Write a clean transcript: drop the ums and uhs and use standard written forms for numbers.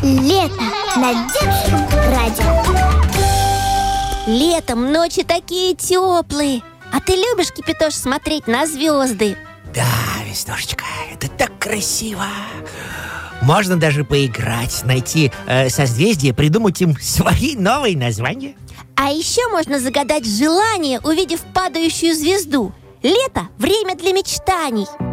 Лето на детском радио. Летом ночи такие теплые. А ты любишь, Кипятош, смотреть на звезды? Да, Веснушечка, это так красиво. Можно даже поиграть, найти созвездия, придумать им свои новые названия. А еще можно загадать желание, увидев падающую звезду. Лето – время для мечтаний.